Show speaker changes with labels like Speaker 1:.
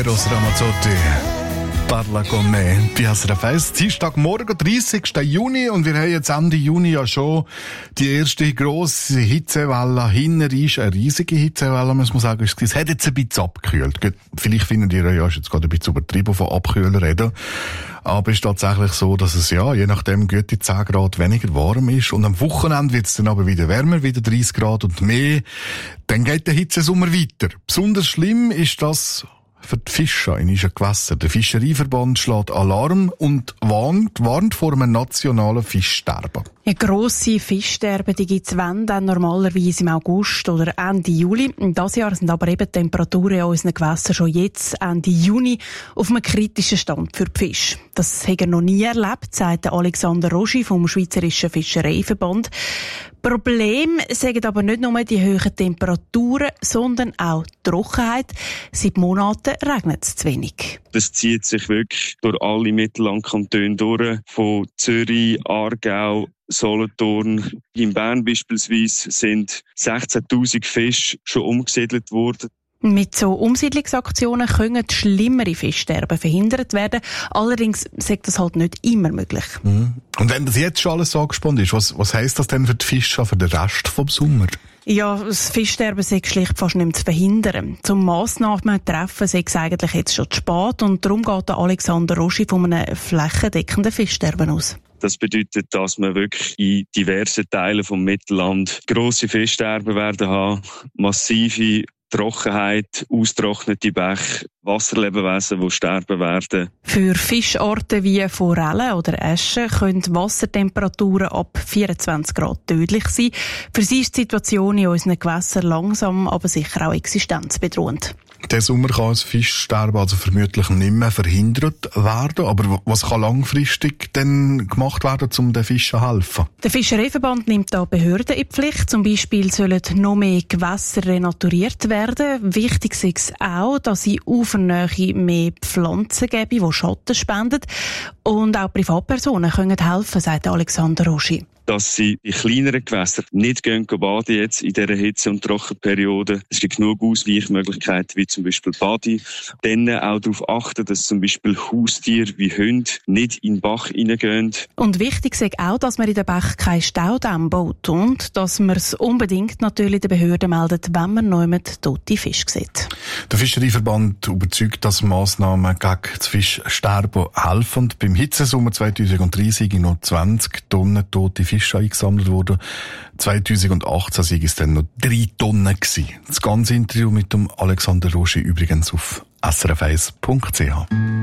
Speaker 1: Eros Ramazzotti, parla con me, SRF 1, Dienstagmorgen, 30. Juni, und wir haben jetzt Ende Juni ja schon die erste grosse Hitzewelle hinter uns, eine riesige Hitzewelle, muss man sagen. Es hat jetzt ein bisschen abgekühlt. Vielleicht findet ihr ja, ist jetzt gerade ein bisschen übertrieben von Abkühlen reden. Aber es ist tatsächlich so, dass es ja, je nachdem, gute 10 Grad weniger warm ist. Und am Wochenende wird es dann aber wieder wärmer, wieder 30 Grad und mehr. Dann geht der Hitzesommer weiter. Besonders schlimm ist das für die Fischer in unseren Gewässern. Der Fischereiverband schlägt Alarm und warnt vor einem nationalen Fischsterben.
Speaker 2: Eine grosse Fischsterben, die gibt es dann normalerweise im August oder Ende Juli. Dieses Jahr sind aber eben die Temperaturen in unseren Gewässern schon jetzt, Ende Juni, auf einem kritischen Stand für die Fische. Das hat er noch nie erlebt, sagt Alexander Roschi vom Schweizerischen Fischereiverband. Problem sind aber nicht nur die hohen Temperaturen, sondern auch die Trockenheit. Seit Monaten regnet es zu wenig.
Speaker 3: Das zieht sich wirklich durch alle Mittellandkantone durch, von Zürich, Aargau, Solothurn. In Bern beispielsweise sind 16'000 Fische schon umgesiedelt worden.
Speaker 2: Mit so Umsiedlungsaktionen können schlimmere Fischsterben verhindert werden. Allerdings ist das halt nicht immer möglich.
Speaker 1: Und wenn das jetzt schon alles so angespannt ist, was heisst das denn für die Fischer für den Rest vom Sommer?
Speaker 2: Ja, das Fischsterben ist schlicht fast nicht mehr zu verhindern. Zum Massnahmen treffen sei es eigentlich jetzt schon zu spät, und darum geht der Alexander Roschi von einem flächendeckenden Fischsterben aus.
Speaker 3: Das bedeutet, dass wir wirklich in diversen Teilen vom Mittelland grosse Fischsterben werden haben, massive Trockenheit, austrocknete Bäche, Wasserlebewesen, die sterben werden.
Speaker 2: Für Fischarten wie Forellen oder Äsche können Wassertemperaturen ab 24 Grad tödlich sein. Für sie ist die Situation in unseren Gewässern langsam, aber sicher auch existenzbedrohend.
Speaker 1: Der Sommer kann das Fischsterben also vermutlich nicht mehr verhindert werden. Aber was kann langfristig denn gemacht werden, um den Fischen zu helfen?
Speaker 2: Der Fischereiverband nimmt da Behörden in die Pflicht. Zum Beispiel sollen noch mehr Gewässer renaturiert werden. Wichtig ist es auch, dass es auf der Nähe mehr Pflanzen geben, die Schatten spenden. Und auch Privatpersonen können helfen, sagt Alexander Roschi.
Speaker 3: Dass sie in kleineren Gewässern nicht baden jetzt in dieser Hitze- und Trockenperiode. Es gibt genug Ausweichmöglichkeiten, wie zum Beispiel Badi. Dann auch darauf achten, dass zum Beispiel Haustiere wie Hunde nicht in den Bach hineingehen.
Speaker 2: Und wichtig ist auch, dass man in den Bach keinen Staudamm baut und dass man es unbedingt natürlich den Behörden meldet, wenn man noch jemand tote Fische sieht.
Speaker 1: Der Fischereiverband überzeugt, dass Massnahmen gegen das Fischsterben helfen. Und beim Hitzesommer 2030 sind noch 20 Tonnen tote Fische eingesammelt worden. 2018 waren es dann noch 3 Tonnen gewesen. Das ganze Interview mit dem Alexander Roschi übrigens auf srf1.ch.